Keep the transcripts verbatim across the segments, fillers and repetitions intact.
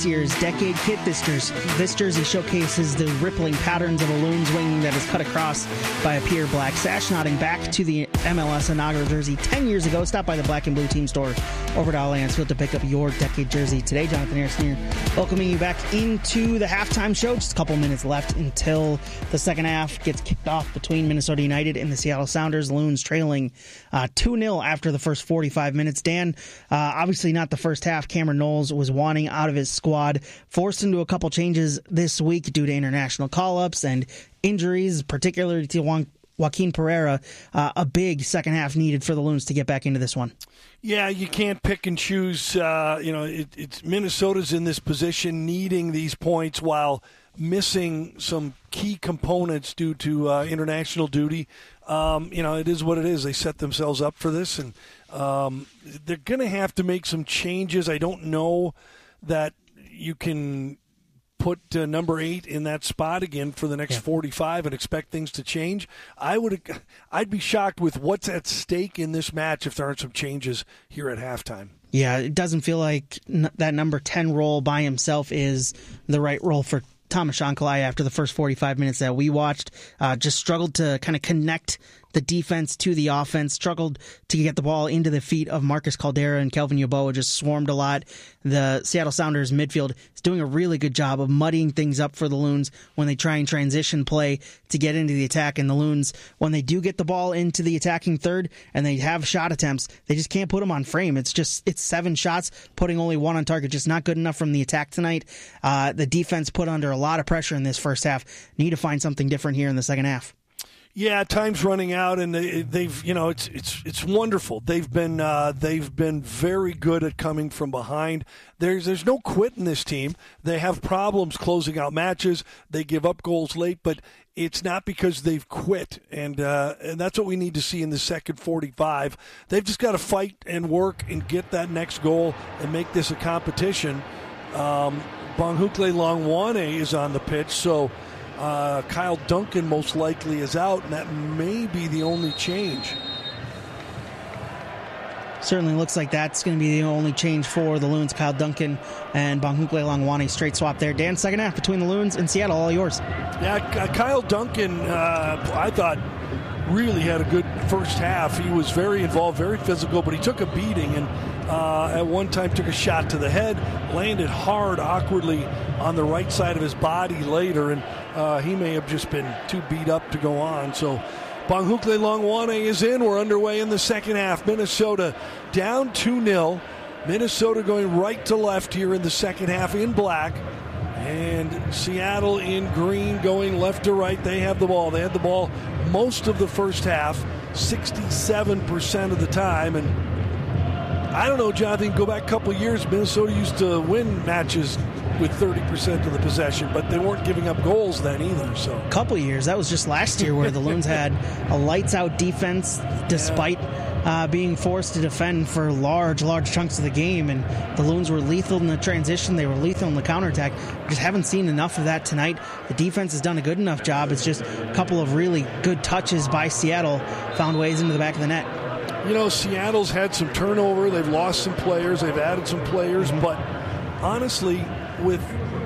year's Decade Kit. This jersey, this jersey showcases the rippling patterns of a Loons wing that is cut across by a pure black sash, nodding back to the M L S inaugural jersey ten years ago. Stop by the Black and Blue team store over at Allianz Field to pick up your Decade jersey today. Jonathan Harrison here, welcoming you back into the halftime show. Just a couple minutes left until the second half gets kicked off between Minnesota United and the Seattle Sounders. Loons trailing uh, two nil after the first forty-five minutes. Dan, uh, obviously not the first half. Cameron Knowles was wanting out of his squad, forced into a couple changes this week due to international call-ups and injuries, particularly to Juan, Joaquin Pereira. Uh, a big second half needed for the Loons to get back into this one. Yeah, you can't pick and choose. Uh, you know, it, it's Minnesota's in this position needing these points while missing some key components due to uh, international duty. Um, you know, it is what it is. They set themselves up for this, and um, they're going to have to make some changes. I don't know that you can put uh, number eight in that spot again for the next yeah. forty-five and expect things to change. I would, I'd be shocked with what's at stake in this match if there aren't some changes here at halftime. Yeah, it doesn't feel like n- that number ten role by himself is the right role for Thomas Shankly after the first forty-five minutes that we watched. Uh, just struggled to kind of connect the defense to the offense, struggled to get the ball into the feet of Marcus Caldera, and Kelvin Yeboah just swarmed a lot. The Seattle Sounders midfield is doing a really good job of muddying things up for the Loons when they try and transition play to get into the attack. And the Loons, when they do get the ball into the attacking third and they have shot attempts, they just can't put them on frame. It's just it's seven shots, putting only one on target, just not good enough from the attack tonight. Uh, the defense put under a lot of pressure in this first half. Need to find something different here in the second half. Yeah, time's running out, and they, they've you know it's it's it's wonderful. They've been uh, they've been very good at coming from behind. There's there's no quit in this team. They have problems closing out matches. They give up goals late, but it's not because they've quit, and uh, and that's what we need to see in the second forty-five. They've just got to fight and work and get that next goal and make this a competition. Um, Bonhukle Longwane is on the pitch, so. Uh, Kyle Duncan most likely is out, and that may be the only change. Certainly looks like that's going to be the only change for the Loons. Kyle Duncan and Bonhukle Longwane straight swap there. Dan, second half between the Loons and Seattle, all yours. Yeah, Kyle Duncan, uh, I thought, really had a good first half. He was very involved, very physical, but he took a beating, and uh, at one time took a shot to the head, landed hard, awkwardly on the right side of his body later, and uh, he may have just been too beat up to go on. So Bonhukle Longwane is in. We're underway in the second half. Minnesota down two nil. Minnesota going right to left here in the second half in black. And Seattle in green going left to right. They have the ball. They had the ball most of the first half, sixty-seven percent of the time. And I don't know, Jonathan, go back a couple of years, Minnesota used to win matches with thirty percent of the possession, but they weren't giving up goals then either. So a couple of years. That was just last year where the Loons had a lights-out defense despite yeah. Uh, being forced to defend for large, large chunks of the game, and the Loons were lethal in the transition. They were lethal in the counterattack. Just haven't seen enough of that tonight. The defense has done a good enough job. It's just a couple of really good touches by Seattle found ways into the back of the net. You know, Seattle's had some turnover. They've lost some players. They've added some players. Mm-hmm. But honestly, with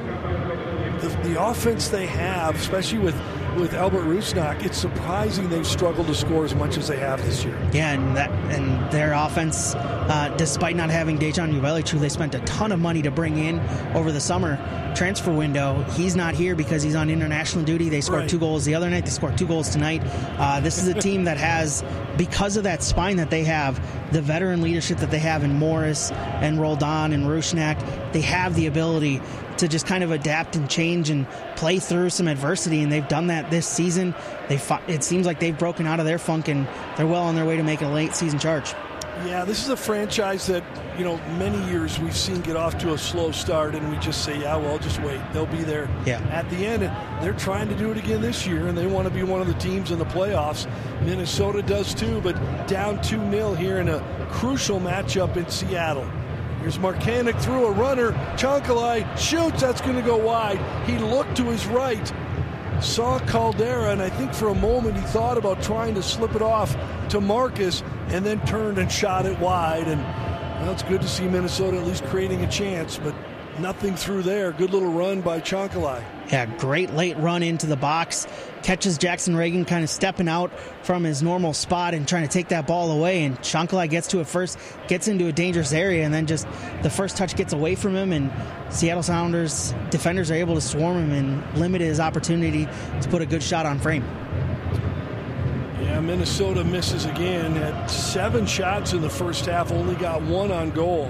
the, the offense they have, especially with with Albert Rusnak, it's surprising they've struggled to score as much as they have this year. Yeah, and that and their offense, uh, despite not having Dejan Jubelic, they spent a ton of money to bring in over the summer transfer window. He's not here because he's on international duty. They scored right. two goals the other night. They scored two goals tonight. Uh, this is a team that has, because of that spine that they have, the veteran leadership that they have in Morris and Roldan and Rusnak, they have the ability to just kind of adapt and change and play through some adversity, and they've done that this season. They It seems like they've broken out of their funk, and they're well on their way to make a late-season charge. Yeah, this is a franchise that, you know, many years we've seen get off to a slow start, and we just say, yeah, well, just wait. They'll be there yeah. at the end. They're trying to do it again this year, and they want to be one of the teams in the playoffs. Minnesota does too, but down two nil here in a crucial matchup in Seattle. Here's Markanek through a runner. Chankali shoots. That's going to go wide. He looked to his right, saw Caldera, and I think for a moment he thought about trying to slip it off to Marcus, and then turned and shot it wide. And well, it's good to see Minnesota at least creating a chance, but nothing through there. Good little run by Chonkalai. Yeah, great late run into the box. Catches Jackson Reagan kind of stepping out from his normal spot and trying to take that ball away. And Chonkalai gets to it first, gets into a dangerous area, and then just the first touch gets away from him. And Seattle Sounders defenders are able to swarm him and limit his opportunity to put a good shot on frame. Yeah, Minnesota misses again. Had seven shots in the first half, only got one on goal.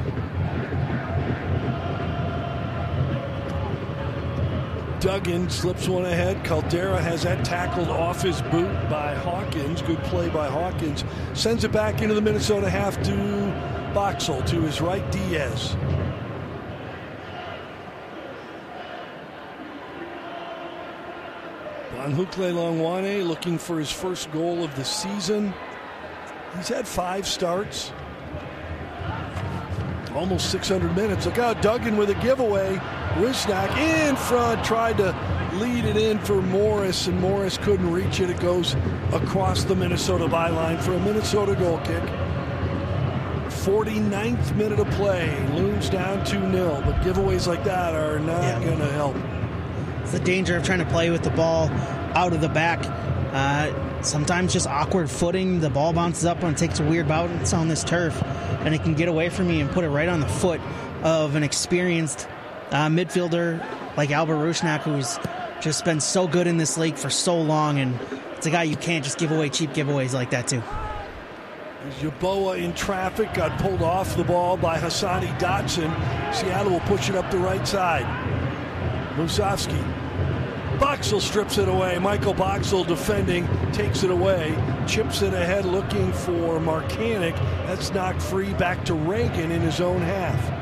Duggan slips one ahead. Caldera has that tackled off his boot by Hawkins. Good play by Hawkins. Sends it back into the Minnesota half to Boxall. To his right, Diaz. Bonhukle Longwane looking for his first goal of the season. He's had five starts. Almost six hundred minutes. Look out, Duggan with a giveaway. Rusnak in front, tried to lead it in for Morris, and Morris couldn't reach it. It goes across the Minnesota byline for a Minnesota goal kick. forty-ninth minute of play. Loons down two nil, but giveaways like that are not yeah. going to help. It's the danger of trying to play with the ball out of the back. Uh, sometimes just awkward footing. The ball bounces up and takes a weird bounce on this turf, and it can get away from me and put it right on the foot of an experienced uh, midfielder like Albert Rusnak, who's just been so good in this league for so long, and it's a guy you can't just give away cheap giveaways like that to. Yeboah in traffic, got pulled off the ball by Hassani Dotson. Seattle will push it up the right side. Musovski. Boxall strips it away. Michael Boxall defending, takes it away, chips it ahead looking for Markanek. That's knocked free back to Reagan in his own half.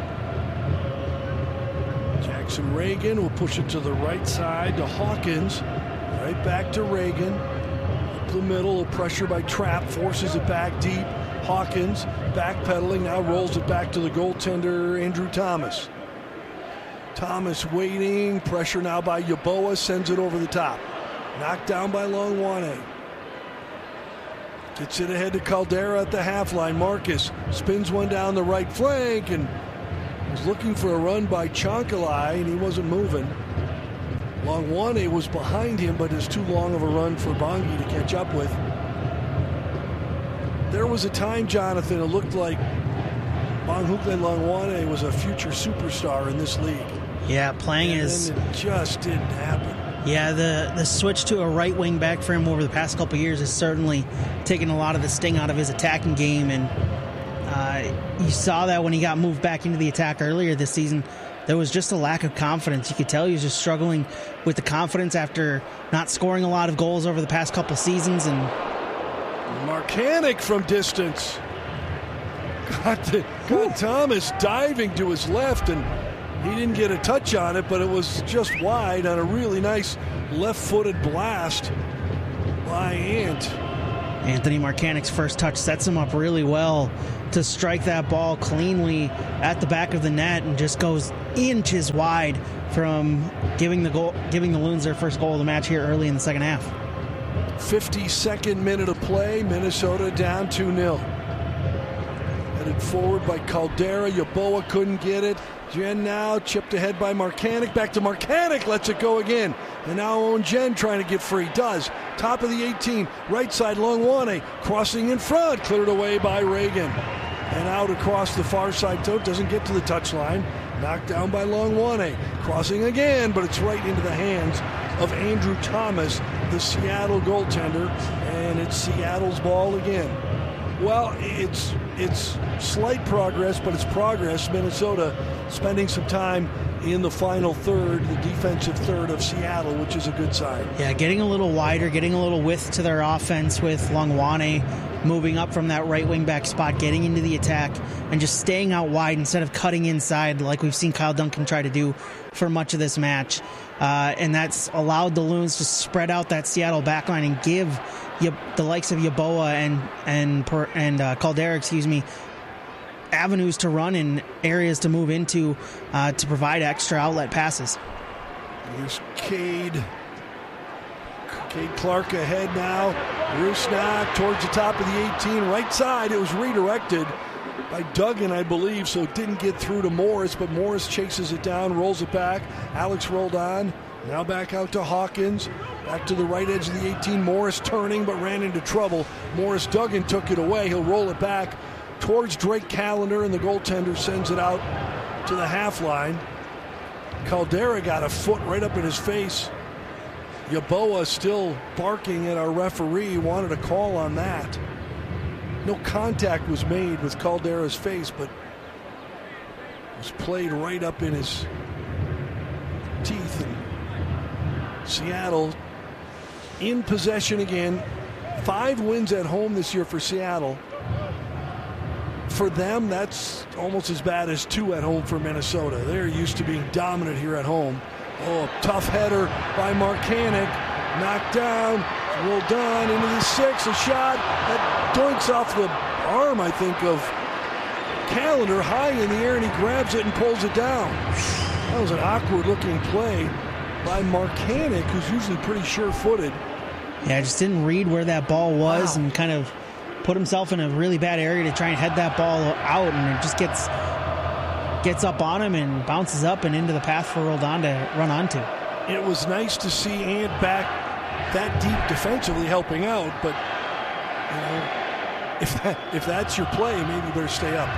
Jackson Reagan will push it to the right side to Hawkins. Right back to Reagan. Up the middle, pressure by Trapp, forces it back deep. Hawkins backpedaling, now rolls it back to the goaltender, Andrew Thomas. Thomas waiting, pressure now by Yeboah, sends it over the top. Knocked down by Longwane. Gets it ahead to Caldera at the half line. Marcus spins one down the right flank and was looking for a run by Chonkalai, and he wasn't moving. Longwane was behind him, but it's too long of a run for Bongi to catch up with. There was a time, Jonathan, it looked like Bonhukle Longwane was a future superstar in this league. Yeah, playing and is... it just didn't happen. Yeah, the, the switch to a right wing back for him over the past couple of years has certainly taken a lot of the sting out of his attacking game, and uh, you saw that when he got moved back into the attack earlier this season. There was just a lack of confidence. You could tell he was just struggling with the confidence after not scoring a lot of goals over the past couple of seasons. And Markanek from distance. Got, the, got Thomas diving to his left, and he didn't get a touch on it, but it was just wide on a really nice left-footed blast by Ant. Anthony Markanek's first touch sets him up really well to strike that ball cleanly at the back of the net, and just goes inches wide from giving the goal, giving the Loons their first goal of the match here early in the second half. fifty-second minute of play, Minnesota down two nil. Headed forward by Caldera. Yeboah couldn't get it. Jen now chipped ahead by Markanek. Back to Markanek. Lets it go again. And now Owen Jen trying to get free. Does. Top of the eighteen. Right side Longwane. Crossing in front. Cleared away by Reagan. And out across the far side. Tote doesn't get to the touchline. Knocked down by Longwane. Crossing again, but it's right into the hands of Andrew Thomas, the Seattle goaltender. And it's Seattle's ball again. Well, it's it's slight progress, but it's progress. Minnesota spending some time in the final third, the defensive third of Seattle, which is a good sign. Yeah, getting a little wider, getting a little width to their offense with Longwane moving up from that right wing back spot, getting into the attack, and just staying out wide instead of cutting inside like we've seen Kyle Duncan try to do for much of this match. Uh, and that's allowed the Loons to spread out that Seattle backline and give Ye- the likes of Yeboah and and per- and uh, Caldera, excuse me, avenues to run and areas to move into uh, to provide extra outlet passes. Here's Cade. Cade Clark ahead now. Rusnak towards the top of the eighteen, right side. It was redirected by Duggan, I believe, so it didn't get through to Morris, but Morris chases it down, rolls it back. Alex rolled on, now back out to Hawkins, back to the right edge of the eighteen. Morris turning, but ran into trouble. Morris Duggan took it away. He'll roll it back towards Drake Callender, and the goaltender sends it out to the half line. Caldera got a foot right up in his face. Yeboah still barking at our referee, wanted a call on that. No contact was made with Caldera's face, but it was played right up in his teeth. And Seattle in possession again. Five wins at home this year for Seattle. For them, that's almost as bad as two at home for Minnesota. They're used to being dominant here at home. Oh, a tough header by Markanek. Knocked down, rolled on into the six, a shot that doinks off the arm, I think, of Callender high in the air, and he grabs it and pulls it down. That was an awkward-looking play by Markanek, who's usually pretty sure-footed. Yeah, just didn't read where that ball was Wow. and kind of put himself in a really bad area to try and head that ball out, and it just gets gets up on him and bounces up and into the path for Roldan to run onto. It was nice to see Ant back that deep defensively helping out, but you know, if that, if that's your play, maybe you better stay up.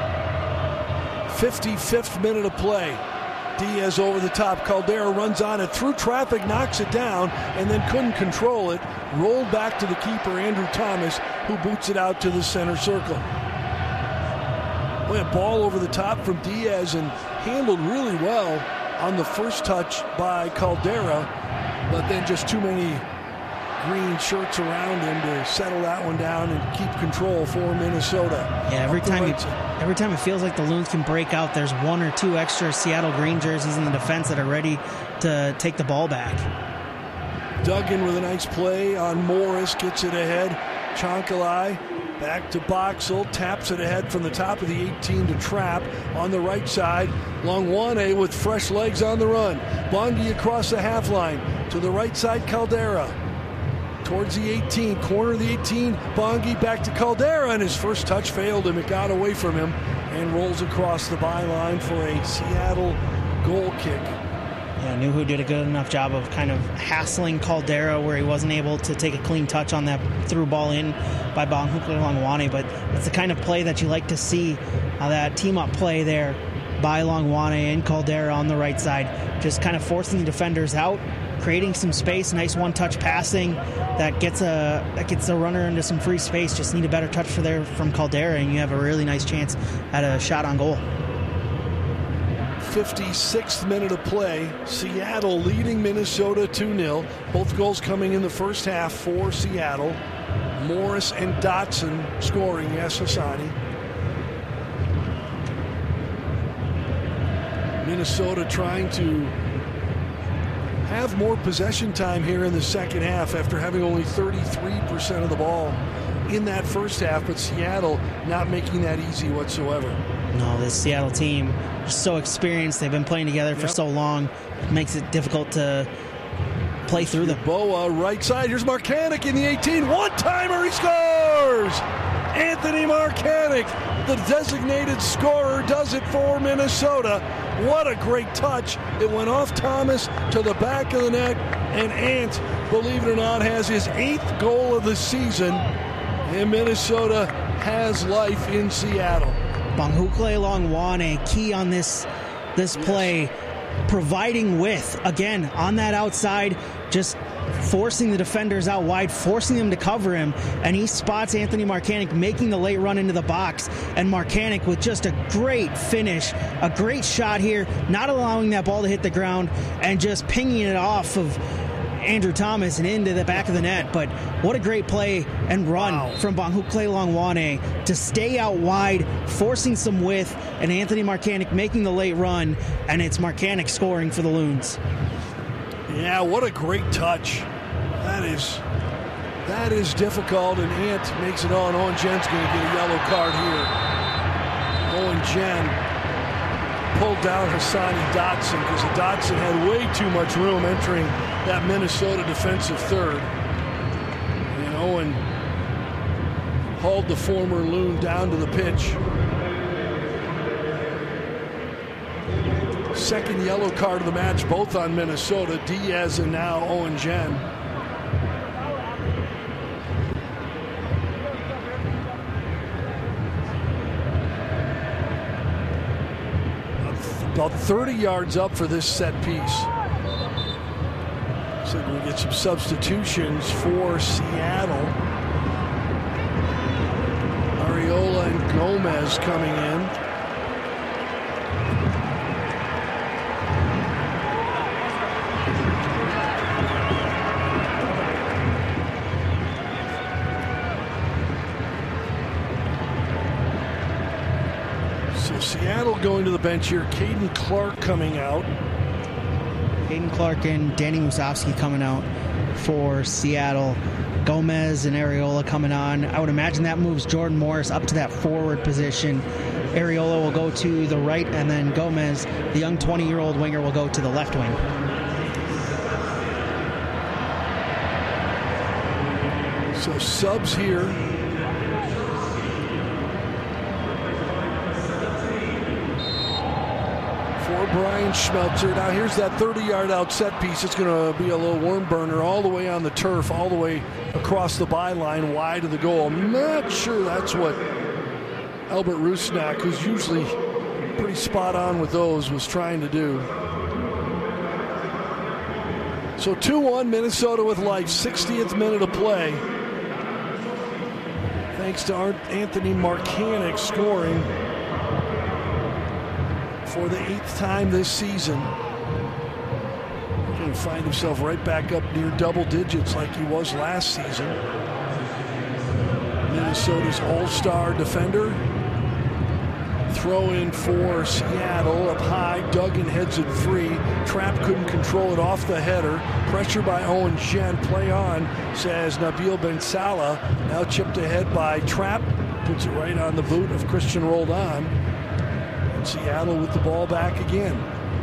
fifty-fifth minute of play. Diaz over the top. Caldera runs on it through traffic, knocks it down, and then couldn't control it. Rolled back to the keeper, Andrew Thomas, who boots it out to the center circle. Boy, a ball over the top from Diaz and handled really well on the first touch by Caldera, but then just too many green shirts around him to settle that one down and keep control for Minnesota. Yeah, every Up the time right you, side. every time it feels like the Loons can break out, there's one or two extra Seattle green jerseys in the defense that are ready to take the ball back. Duggan with a nice play on Morris, gets it ahead. Chonkalai back to Boxall, taps it ahead from the top of the eighteen to Trapp on the right side. Longwane with fresh legs on the run. Bongi across the half line to the right side, Caldera. Towards the eighteen, corner of the eighteen, Bongi back to Caldera, and his first touch failed him. It got away from him and rolls across the byline for a Seattle goal kick. Yeah, Nuhu did a good enough job of kind of hassling Caldera where he wasn't able to take a clean touch on that through ball in by Bonghukle Longwane, but it's the kind of play that you like to see, uh, that team-up play there by Longwane and Caldera on the right side, just kind of forcing the defenders out, creating some space, nice one-touch passing that gets a that gets a runner into some free space. Just need a better touch for there from Caldera, and you have a really nice chance at a shot on goal. fifty-sixth minute of play. Seattle leading Minnesota two nil. Both goals coming in the first half for Seattle. Morris and Dotson scoring. Yes, Hassani. Minnesota trying to have more possession time here in the second half after having only thirty-three percent of the ball in that first half, but Seattle not making that easy whatsoever. No, this Seattle team is so experienced. They've been playing together for Yep. so long. It makes it difficult to play through them. Boa right side. Here's Markanek in the eighteen. One-timer. He scores! Anthony Markanek, the designated scorer, does it for Minnesota. What a great touch. It went off Thomas to the back of the net, and Ant, believe it or not, has his eighth goal of the season, and Minnesota has life in Seattle. Bonghukle Longwane, key on this this play, providing width again on that outside, just forcing the defenders out wide, forcing them to cover him, and he spots Anthony Markanek making the late run into the box, and Markanek with just a great finish, a great shot here, not allowing that ball to hit the ground, and just pinging it off of Andrew Thomas and into the back of the net. But what a great play and run Wow. from Bonghukle Longwane to stay out wide, forcing some width, and Anthony Markanek making the late run, and it's Markanek scoring for the Loons. Yeah, what a great touch. That is that is difficult, and Ant makes it on. Owen Jen's going to get a yellow card here. Owen Jen pulled down Hassani Dotson because Dotson had way too much room entering that Minnesota defensive third. And Owen hauled the former Loon down to the pitch. Second yellow card of the match, both on Minnesota. Diaz and now Owen Jen. About thirty yards up for this set piece. So we get some substitutions for Seattle. Arriola and Gomez coming in. Seattle going to the bench here. Caden Clark coming out. Caden Clark and Danny Musovsky coming out for Seattle. Gomez and Arriola coming on. I would imagine that moves Jordan Morris up to that forward position. Arriola will go to the right, and then Gomez, the young twenty-year-old winger, will go to the left wing. So subs here. Brian Schmelzer. Now here's that thirty-yard out set piece. It's going to be a little worm burner all the way on the turf, all the way across the byline, wide of the goal. I'm not sure that's what Albert Rusnak, who's usually pretty spot on with those, was trying to do. So two one Minnesota with life, sixtieth minute of play. Thanks to Anthony Markanek scoring for the eighth time this season. He's going to find himself right back up near double digits like he was last season. Minnesota's all-star defender. Throw in for Seattle up high. Duggan heads it free. Trapp couldn't control it off the header. Pressure by Owen Jen. Play on, says Nabil Ben Salah. Now chipped ahead by Trapp. Puts it right on the boot of Christian Roldan. Seattle with the ball back again.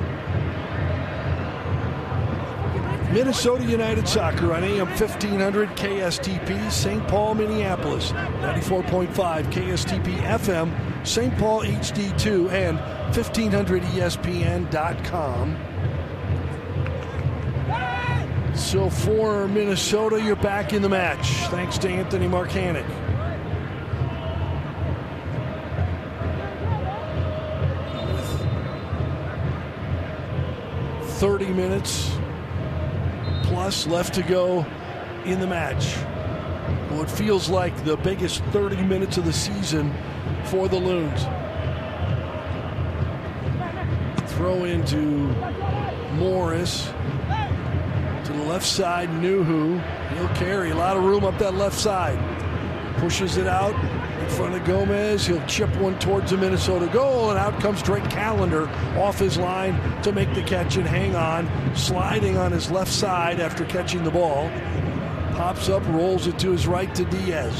Minnesota United Soccer on A M fifteen hundred K S T P, Saint Paul, Minneapolis, ninety-four point five K S T P F M, Saint Paul H D two, and fifteen hundred E S P N dot com. So for Minnesota, you're back in the match, thanks to Anthony Markanek. thirty minutes plus left to go in the match. Well, it feels like the biggest thirty minutes of the season for the Loons. Throw into Morris. To the left side, Nuhu. He'll carry a lot of room up that left side. Pushes it out in front of Gomez. He'll chip one towards the Minnesota goal, and out comes Drake Callender off his line to make the catch and hang on, sliding on his left side after catching the ball. Pops up, rolls it to his right to Diaz.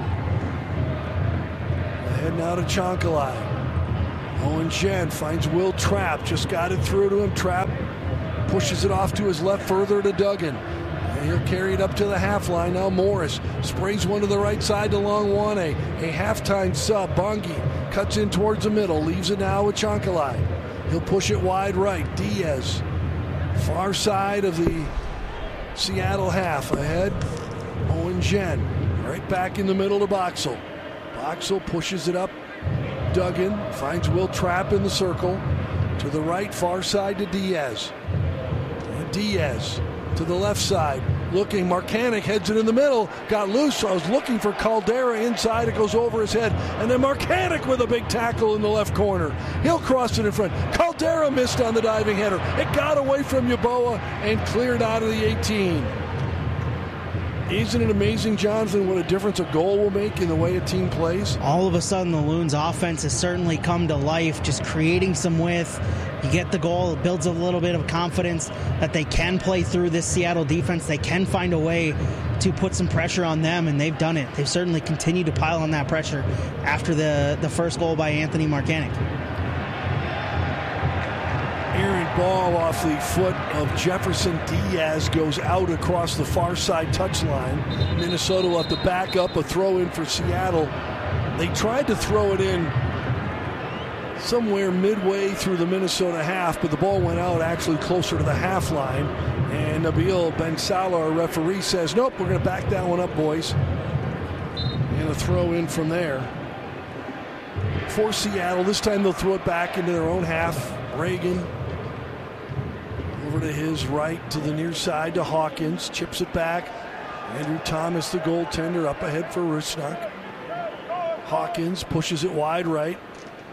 Ahead now to Chancalay. Owen Jen finds Will Trapp, just got it through to him. Trapp pushes it off to his left further to Duggan. And he'll carry it up to the half line. Now Morris sprays one to the right side to Longwane. A halftime sub. Bongi cuts in towards the middle. Leaves it now with Chancalay. He'll push it wide right. Diaz. Far side of the Seattle half. Ahead. Owen Jen. Right back in the middle to Boxall. Boxall pushes it up. Duggan finds Will Trapp in the circle. To the right, far side to Diaz. And Diaz. To the left side, looking, Markanek heads it in the middle, got loose. I was looking for Caldera inside, it goes over his head, and then Markanek with a big tackle in the left corner. He'll cross it in front. Caldera missed on the diving header. It got away from Yeboah and cleared out of the eighteen. Isn't it amazing, Jonathan, what a difference a goal will make in the way a team plays? All of a sudden, the Loons' offense has certainly come to life, just creating some width. You get the goal, it builds a little bit of confidence that they can play through this Seattle defense. They can find a way to put some pressure on them, and they've done it. They've certainly continued to pile on that pressure after the, the first goal by Anthony Markanek. Errant ball off the foot of Jefferson Diaz goes out across the far side touchline. Minnesota will have to back up, a throw in for Seattle. They tried to throw it in somewhere midway through the Minnesota half, but the ball went out actually closer to the half line. And Nabil Ben Salah, our referee, says, nope, we're going to back that one up, boys. And a throw in from there for Seattle. This time they'll throw it back into their own half. Reagan over to his right to the near side to Hawkins. Chips it back. Andrew Thomas, the goaltender, up ahead for Rusnak. Hawkins pushes it wide right.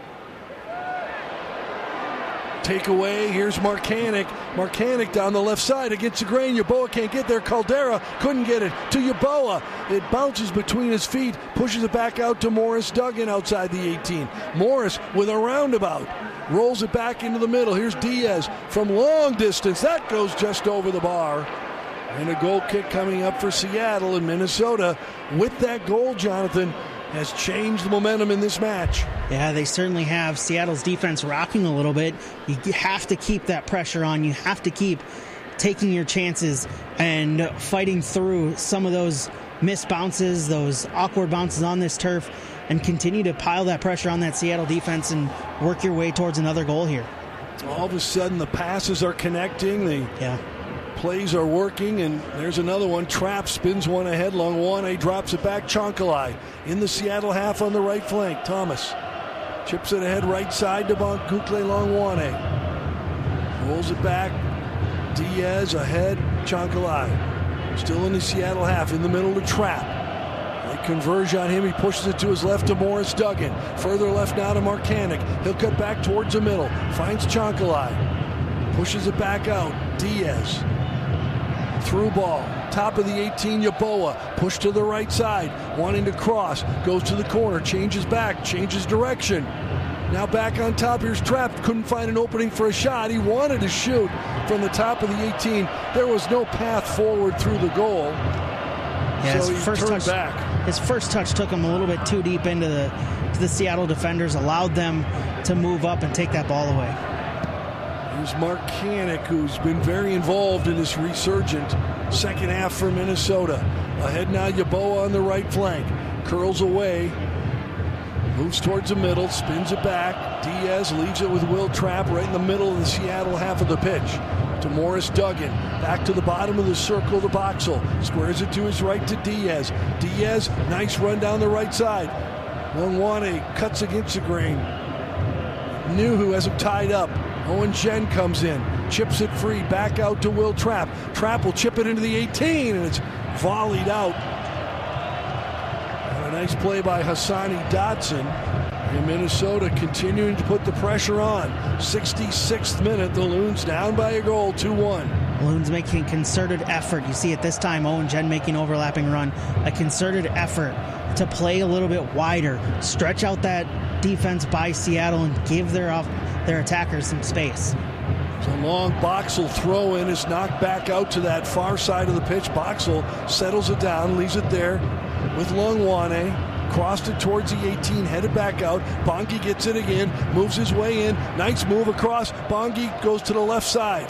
Takeaway. Here's Markanek. Markanek down the left side against the grain. Yeboah can't get there. Caldera couldn't get it to Yeboah. It bounces between his feet, pushes it back out to Morris Duggan outside the eighteen. Morris with a roundabout. Rolls it back into the middle. Here's Diaz from long distance. That goes just over the bar. And a goal kick coming up for Seattle. And Minnesota, with that goal, Jonathan, has changed the momentum in this match. Yeah, they certainly have. Seattle's defense rocking a little bit. You have to keep that pressure on. You have to keep taking your chances and fighting through some of those missed bounces, those awkward bounces on this turf, and continue to pile that pressure on that Seattle defense and work your way towards another goal here. All of a sudden, the passes are connecting. The yeah. plays are working, and there's another one. Trapp spins one ahead. Longwane drops it back. Chonkalai in the Seattle half on the right flank. Thomas chips it ahead right side to Bonkukle Longwane. Rolls it back. Diaz ahead. Chonkalai still in the Seattle half in the middle to Trapp. They converge on him. He pushes it to his left to Morris Duggan. Further left now to Markanek. He'll cut back towards the middle. Finds Chonkalai. Pushes it back out. Diaz. Through ball. Top of the eighteen, Yeboah. Push to the right side. Wanting to cross. Goes to the corner. Changes back. Changes direction. Now back on top. Here's Trapp. Couldn't find an opening for a shot. He wanted to shoot from the top of the eighteen. There was no path forward through the goal. Yeah, so his he first turned touch, back. His first touch took him a little bit too deep into the, to the Seattle defenders. Allowed them to move up and take that ball away. Here's Markanek, who's been very involved in this resurgent second half for Minnesota. Ahead now, Yeboah on the right flank. Curls away. Moves towards the middle. Spins it back. Diaz leaves it with Will Trapp right in the middle of the Seattle half of the pitch. To Morris Duggan. Back to the bottom of the circle to Boxall. Squares it to his right to Diaz. Diaz, nice run down the right side. Longwane cuts against the grain. Nuhu has him tied up. Owen Jen comes in, chips it free, back out to Will Trapp. Trapp will chip it into the eighteen, and it's volleyed out. And a nice play by Hassani Dotson. And Minnesota continuing to put the pressure on. sixty-sixth minute, the Loons down by a goal, two one. Loons making concerted effort. You see it this time, Owen Jen making overlapping run. A concerted effort to play a little bit wider, stretch out that defense by Seattle and give their off, their attackers some space. So long Boxall throw in is knocked back out to that far side of the pitch. Boxall settles it down, leaves it there with Longwane. Crossed it towards the eighteen, headed back out. Bongi gets it again, moves his way in. Nice move across. Bongi goes to the left side.